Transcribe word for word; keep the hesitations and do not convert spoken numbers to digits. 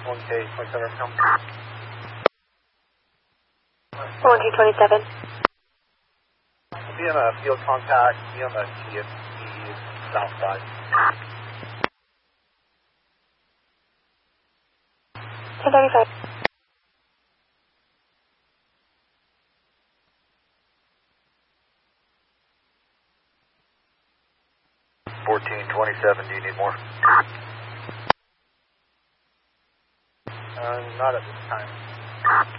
one K twenty-seven, come. one K twenty-seven. Be on a field contact, be on the T S P south side. ten thirty-five. fourteen twenty-seven, do you need more? Uh, not at this time.